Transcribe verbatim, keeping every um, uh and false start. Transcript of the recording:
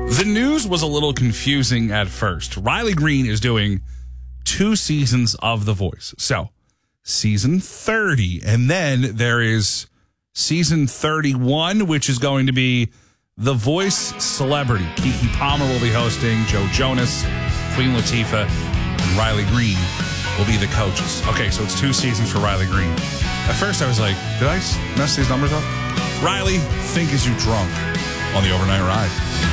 The news was a little confusing at first. Riley Green is doing two seasons of The Voice. So, season thirty. And then there is season thirty-one, which is going to be The Voice Celebrity. Keke Palmer will be hosting, Joe Jonas, Queen Latifah, and Riley Green will be the coaches. Okay, so it's two seasons for Riley Green. At first I was like, did I mess these numbers up? Riley, think as you drunk on the overnight ride.